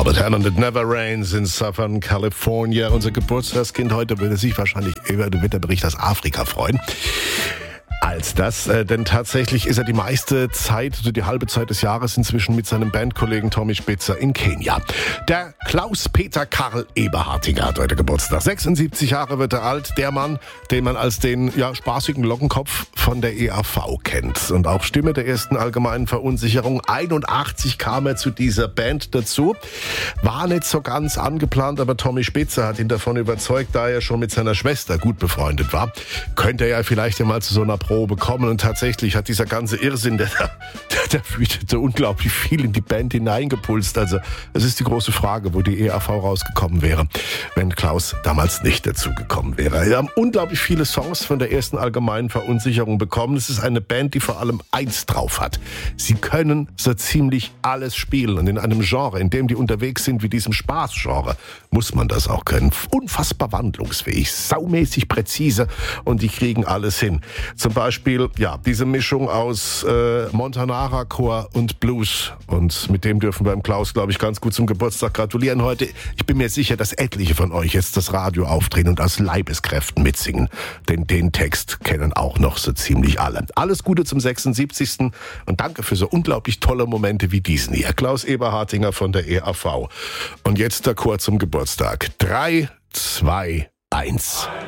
Robert Hammond, It Never Rains in Southern California. Unser Geburtstagskind heute würde sich wahrscheinlich über den Wetterbericht aus Afrika freuen. Als das, denn tatsächlich ist er die meiste Zeit, also die halbe Zeit des Jahres inzwischen mit seinem Bandkollegen Tommy Spitzer in Kenia. Der Klaus-Peter Karl Eberhartinger hat heute Geburtstag. 76 Jahre wird er alt, der Mann, den man als den spaßigen Lockenkopf von der EAV kennt. Und auch Stimme der ersten allgemeinen Verunsicherung. 81 kam er zu dieser Band dazu. War nicht so ganz angeplant, aber Tommy Spitzer hat ihn davon überzeugt, da er schon mit seiner Schwester gut befreundet war. Könnte er ja vielleicht mal zu so einer Probe kommen, und tatsächlich hat dieser ganze Irrsinn, der wütete unglaublich viel in die Band hineingepulst. Also es ist die große Frage, wo die EAV rausgekommen wäre, wenn Klaus damals nicht dazugekommen wäre. Wir haben unglaublich viele Songs von der ersten allgemeinen Verunsicherung bekommen. Es ist eine Band, die vor allem eins drauf hat: sie können so ziemlich alles spielen, und in einem Genre, in dem die unterwegs sind, wie diesem Spaßgenre, muss man das auch können. Unfassbar wandlungsfähig, saumäßig präzise, und die kriegen alles hin. Zum Beispiel, diese Mischung aus Montanara-Chor und Blues. Und mit dem dürfen wir dem Klaus, glaube ich, ganz gut zum Geburtstag gratulieren heute. Ich bin mir sicher, dass etliche von euch jetzt das Radio aufdrehen und aus Leibeskräften mitsingen. Denn den Text kennen auch noch so ziemlich alle. Alles Gute zum 76. Und danke für so unglaublich tolle Momente wie diesen hier. Klaus Eberhartinger von der EAV. Und jetzt der Chor zum Geburtstag. 3, 2, 1.